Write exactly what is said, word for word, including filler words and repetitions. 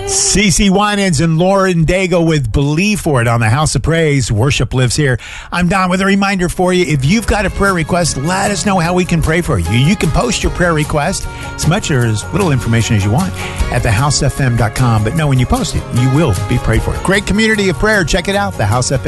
CeCe Winans and Lauren Daigle with Believe For It on the House of Praise. Worship lives here. I'm Don with a reminder for you. If you've got a prayer request, let us know how we can pray for you. You can post your prayer request, as much or as little information as you want, at the house f m dot com. But know when you post it, you will be prayed for. Great community of prayer. Check it out, the House F M.